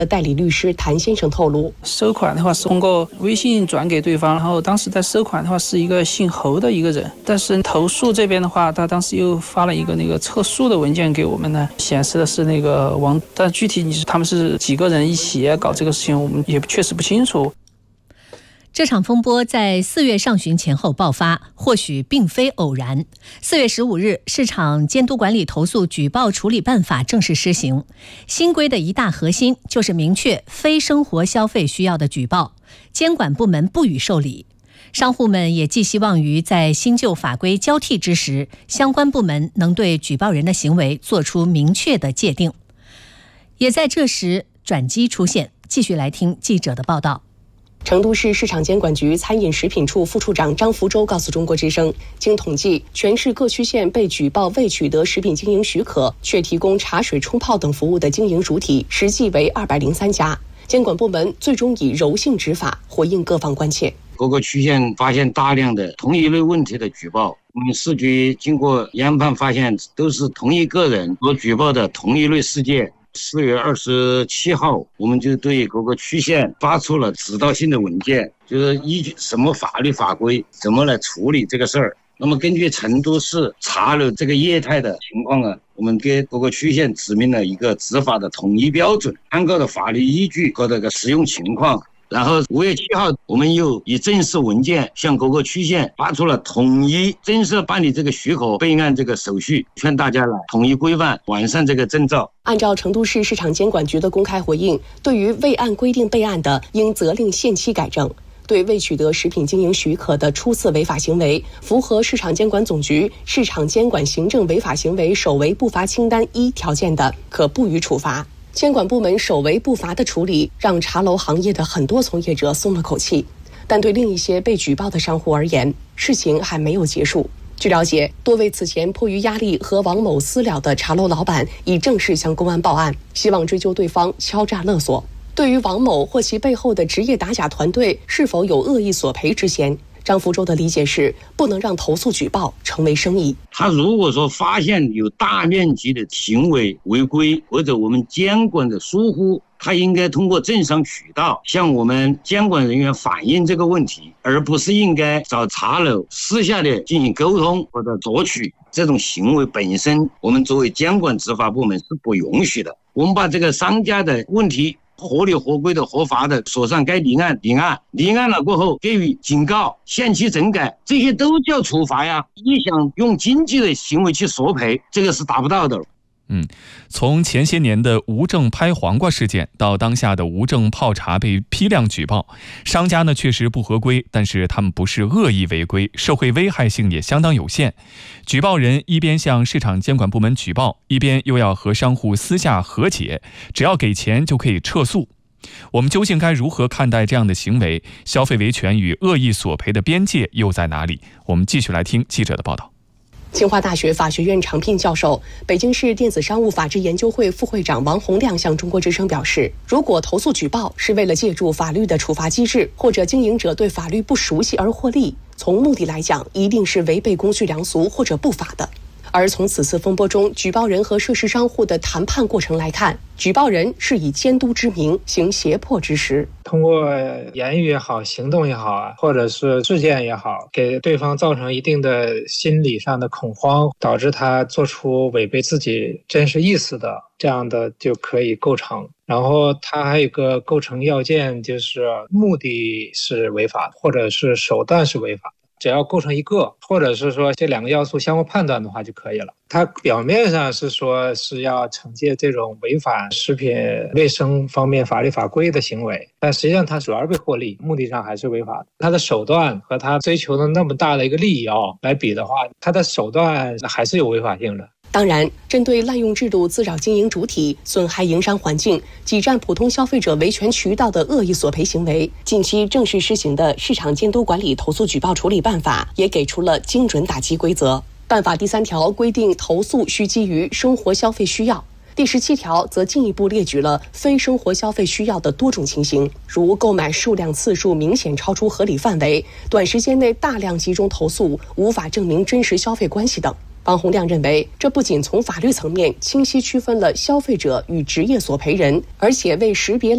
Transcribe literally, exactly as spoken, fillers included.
代理律师谭先生透露， 收款的话是通过微信转给对方，然后当时在收款的话是一个姓侯的一个人，但是投诉这边的话，他当时又发了一个那个测诉的文件给我们呢，显示的是那个王，但具体你是他们是几个人一起搞这个事情，我们也确实不清楚。 这场风波在四月上旬前后爆发，或许并非偶然。四月十五日，市场监督管理投诉举报处理办法正式施行。新规的一大核心就是明确非生活消费需要的举报，监管部门不予受理。商户们也寄希望于在新旧法规交替之时，相关部门能对举报人的行为做出明确的界定。也在这时，转机出现。继续来听记者的报道。 成都市市场监管局餐饮食品处副处长张福洲告诉中国之声，经统计，全市各区县被举报未取得食品经营许可却提供茶水冲泡等服务的经营主体实际为二百零三家。监管部门最终以柔性执法回应各方关切。 各个区县发现大量的同一类问题的举报，我们市局经过研判发现，都是同一个人所举报的同一类事件。四月二十七号，我们就对各个区县发出了指导性的文件，就是依据什么法律法规怎么来处理这个事儿。那么根据成都市茶楼这个业态的情况啊，我们给各个区县指明了一个执法的统一标准，参考的法律依据和这个实用情况。然后五月七号，我们又以正式文件向各个区县发出了统一正式办理这个许可备案这个手续，劝大家来统一规范完善这个证照。 按照成都市市场监管局的公开回应，对于未按规定备案的，应责令限期改正；对未取得食品经营许可的初次违法行为，符合市场监管总局市场监管行政违法行为首违不罚清单一条件的，可不予处罚。监管部门首违不罚的处理，让茶楼行业的很多从业者松了口气，但对另一些被举报的商户而言，事情还没有结束。据了解，多位此前迫于压力和王某私了的茶楼老板已正式向公安报案，希望追究对方敲诈勒索。对于王某或其背后的职业打假团队是否有恶意索赔之嫌，张福洲的理解是，不能让投诉举报成为生意。 他如果说发现有大面积的行为违规或者我们监管的疏忽，他应该通过正商渠道向我们监管人员反映这个问题，而不是应该找茶楼私下的进行沟通或者索取。这种行为本身，我们作为监管执法部门是不允许的。我们把这个商家的问题合理合规的合法的锁上该立案立案立案了过后给予警告限期整改，这些都叫处罚呀。你想用经济的行为去索赔，这个是达不到的。 嗯，从前些年的无证拍黄瓜事件到当下的无证泡茶被批量举报，商家呢确实不合规，但是他们不是恶意违规，社会危害性也相当有限。举报人一边向市场监管部门举报，一边又要和商户私下和解，只要给钱就可以撤诉。我们究竟该如何看待这样的行为？消费维权与恶意索赔的边界又在哪里？我们继续来听记者的报道。 清华大学法学院常聘教授、北京市电子商务法治研究会副会长王洪亮向中国之声表示，如果投诉举报是为了借助法律的处罚机制，或者经营者对法律不熟悉而获利，从目的来讲，一定是违背公序良俗或者不法的。而从此次风波中举报人和涉事商户的谈判过程来看，举报人是以监督之名行胁迫之实， 通过言语也好，行动也好啊，或者是事件也好，给对方造成一定的心理上的恐慌，导致他做出违背自己真实意思的，这样的就可以构成。然后它还有一个构成要件，就是目的是违法的，或者是手段是违法的。只要构成一个，或者是说这两个要素相互判断的话就可以了。它表面上是说是要惩戒这种违反食品卫生方面法律法规的行为，但实际上它主要是为获利，目的上还是违法的。它的手段和它追求的那么大的一个利益哦来比的话，它的手段还是有违法性的。 当然，针对滥用制度滋扰经营主体、损害营商环境、挤占普通消费者维权渠道的恶意索赔行为，近期正式施行的市场监督管理投诉举报处理办法也给出了精准打击规则。办法第三条规定，投诉需基于生活消费需要。第十七条则进一步列举了非生活消费需要的多种情形，如购买数量次数明显超出合理范围、短时间内大量集中投诉、无法证明真实消费关系等。王洪亮认为，这不仅从法律层面清晰区分了消费者与职业索赔人，而且为识别